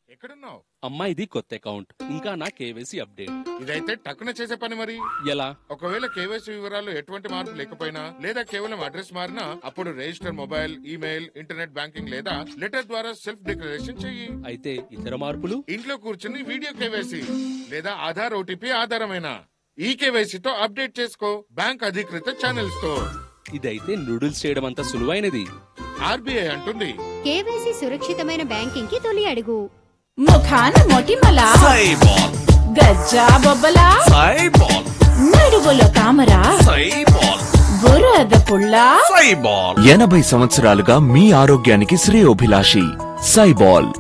ఎక్కడున్నావు? అమ్మాయిది కొత్త అకౌంట్, ఇంకా నా కేవైసీ అప్డేట్. ఇదైతే టక్కున చేసే పని. మరి ఎలా? ఒకవేళ కేవైసీ వివరాలు ఎటువంటి మార్పు లేకపోయినా లేదా కేవలం అడ్రస్ మారినా అప్పుడు register mobile, email, internet banking లేదా లెటర్ ద్వారా సెల్ఫ్ డిక్లరేషన్ చెయ్యి. అయితే ఇతర మార్పులు ఇంట్లో కూర్చుని వీడియో కేవైసీ లేదా ఆధార్ ఓటీపీ ఆధారమైన ఈ కేవైసీతో అప్డేట్ చేసుకో బ్యాంక్ అధికృత ఛానల్స్ తో. ఇదైతే నూడిల్స్ చేయడం అంత సులువైనది. ఆర్బీఐ అంటుంది, కేవైసీ సురక్షితమైన బ్యాంకింగ్ కి తొలి అడుగు. ముఖాన మొటిమల సైబాల్, గజ్జా బొబ్బల సైబాల్, నడువులో తామర సైబాల్, బురద పుల్ల సైబాల్. 80 సంవత్సరాలుగా మీ ఆరోగ్యానికి శ్రేయోభిలాషి సైబాల్.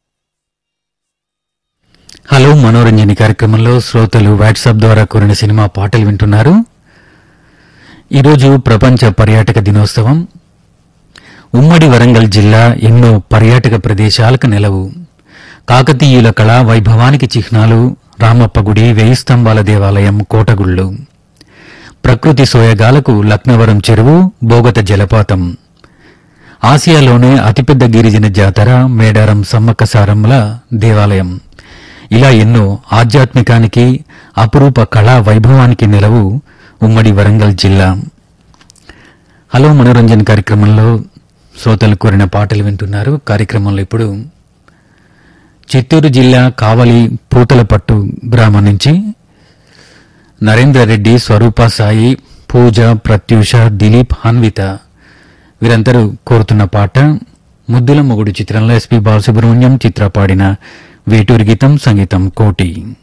హలో మనోరంజని కార్యక్రమంలో శ్రోతలు వాట్సాప్ ద్వారా కోరిన సినిమా పాటలు వింటున్నారు. ఈరోజు ప్రపంచ పర్యాటక దినోత్సవం. ఉమ్మడి వరంగల్ జిల్లా ఎన్నో పర్యాటక ప్రదేశాలకు నెలవు. కాకతీయుల కళా వైభవానికి చిహ్నాలు రామప్ప గుడి, 1000 స్తంభాల దేవాలయం, కోటగుళ్ళు. ప్రకృతి సోయగాలకు లక్నవరం చెరువు, బోగత జలపాతం. ఆసియాలోనే అతిపెద్ద గిరిజన జాతర మేడారం సమ్మక్క సారమ్మల దేవాలయం. ఇలా ఎన్నో ఆధ్యాత్మికానికి, అపురూప కళా వైభవానికి నెలవు ఉమ్మడి వరంగల్ జిల్లా. హలో మనోరంజన్ కార్యక్రమంలో శ్రోతలు కోరిన పాటలు వింటున్నారు. కార్యక్రమంలో ఇప్పుడు చిత్తూరు జిల్లా కావలి పూతలపట్టు గ్రామం నుంచి నరేంద్ర రెడ్డి, స్వరూప సాయి, పూజ, ప్రత్యూష, దిలీప్, హన్విత వీరందరూ కోరుతున్న పాట ముద్దుల మొగుడు చిత్రంలో ఎస్పి బాలసుబ్రహ్మణ్యం చిత్ర పాడిన వేటూరి గీతం, సంగీతం కోటి.